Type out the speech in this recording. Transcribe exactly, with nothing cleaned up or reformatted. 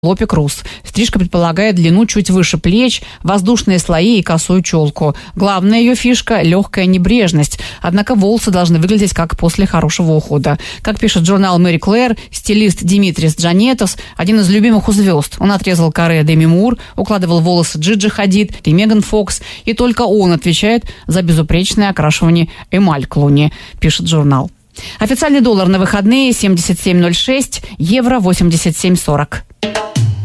Пенелопе Круз. Стрижка предполагает длину чуть выше плеч, воздушные слои и косую челку. Главная ее фишка – легкая небрежность. Однако волосы должны выглядеть как после хорошего ухода. Как пишет журнал Мэри Клэр, стилист Димитрис Джанетос – один из любимых у звезд. Он отрезал каре Деми Мур, укладывал волосы Джиджи Хадид и Меган Фокс. И только он отвечает за безупречное окрашивание эмаль Клуни, пишет журнал. Официальный доллар на выходные семьдесят семь ноль шесть, евро восемьдесят семь сорок.